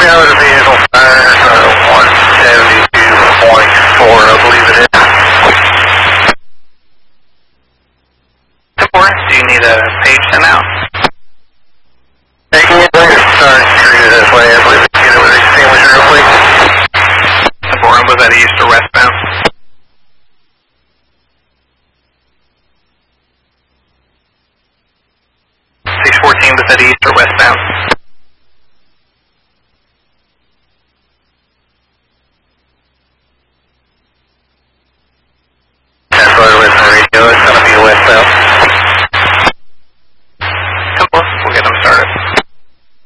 out of vehicle fire, 172.4, I believe it is. Do you need a page sent out? Hey, can you bring it? Sorry, treated this way. I believe it's get over the extinguisher real quick. Was that east or westbound? 614, was that east or westbound?